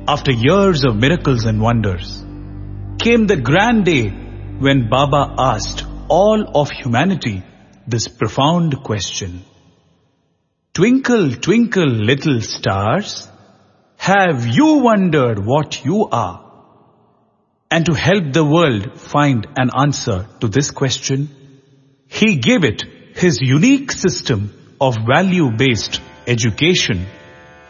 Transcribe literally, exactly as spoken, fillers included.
after years of miracles and wonders, came the grand day when Baba asked all of humanity this profound question. Twinkle, twinkle, little stars, have you wondered what you are? And to help the world find an answer to this question, he gave it his unique system of value-based education